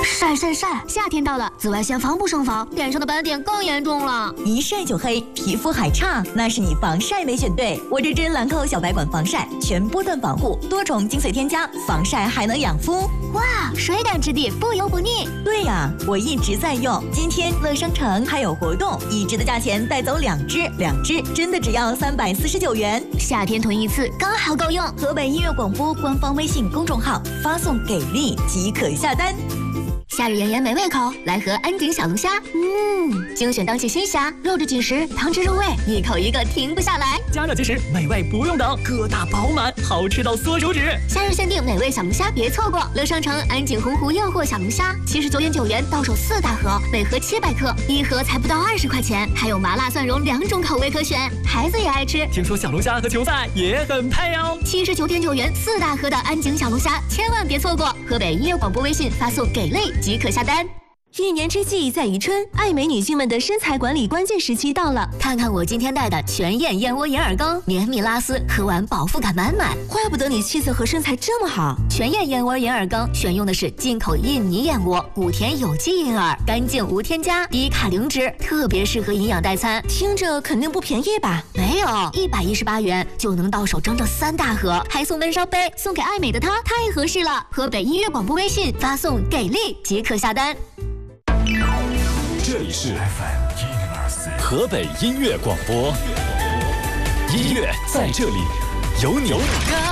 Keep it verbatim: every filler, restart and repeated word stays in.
晒晒晒！夏天到了，紫外线防不胜防，脸上的斑点更严重了。 一晒就黑，皮肤还差，那是你防晒没选对。我这支兰蔻小白管防晒，全波段防护，多重精粹添加，防晒还能养肤。 哇，水感质地，不油不腻。 对呀，我一直在用。今天乐商城还有活动，一支的价钱带走两支，两支真的只要三百四十九元。 夏天囤一次刚好够用。 河北音乐广播官方微信公众号发送给力即可下单。 夏日炎炎没胃口，来盒安井小龙虾。嗯，精选当季新虾，肉质紧实，汤汁入味，一口一个停不下来。 加热即食，美味不用等，个大饱满，好吃到缩手指。 夏日限定美味小龙虾，别错过！乐商城安井洪湖诱惑小龙虾，七十九点九元到手四大盒，每盒七百克，一盒才不到二十块钱，还有麻辣蒜蓉两种口味可选，孩子也爱吃。 听说小龙虾和球赛也很配哦。 七十九点九元四大盒的安井小龙虾，千万别错过！河北音乐广播微信发送给力即可下单。 一年之计在于春，爱美女性们的身材管理关键时期到了。 看看我今天带的全燕燕窝银耳羹，绵密拉丝，喝完饱腹感满满。 怪不得你气色和身材这么好。 全燕燕窝银耳羹选用的是进口印尼燕窝，谷田有机银耳，干净无添加，低卡零脂，特别适合营养代餐。 听着肯定不便宜吧？ 没有，一百一十八元就能到手整整三大盒，还送闷烧杯，送给爱美的她太合适了。河北音乐广播微信发送给力即可下单。 这里是 F M 一零二四河北音乐广播，音乐在这里有你。